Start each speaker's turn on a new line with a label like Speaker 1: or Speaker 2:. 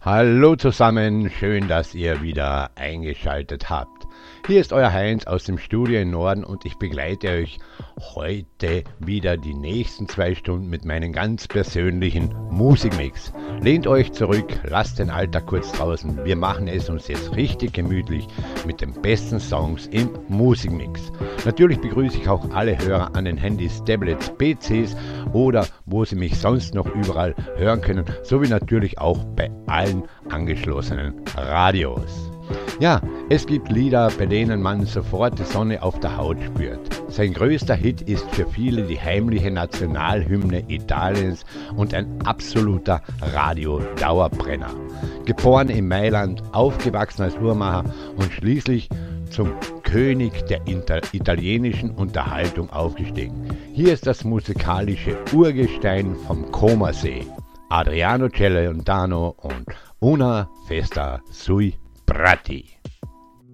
Speaker 1: Hallo zusammen, schön, dass ihr wieder eingeschaltet habt. Hier ist euer Heinz aus dem Studio im Norden und ich begleite euch heute wieder die nächsten 2 Stunden mit meinem ganz persönlichen Musikmix. Lehnt euch zurück, lasst den Alltag kurz draußen. Wir machen es uns jetzt richtig gemütlich mit den besten Songs im Musikmix. Natürlich begrüße ich auch alle Hörer an den Handys, Tablets, PCs oder wo sie mich sonst noch überall hören können, sowie natürlich auch bei allen angeschlossenen Radios. Ja, es gibt Lieder, bei denen man sofort die Sonne auf der Haut spürt. Sein größter Hit ist für viele die heimliche Nationalhymne Italiens und ein absoluter Radio-Dauerbrenner. Geboren in Mailand, aufgewachsen als Uhrmacher und schließlich zum König der italienischen Unterhaltung aufgestiegen. Hier ist das musikalische Urgestein vom Comersee, Adriano Celentano und Una Festa sui Prati.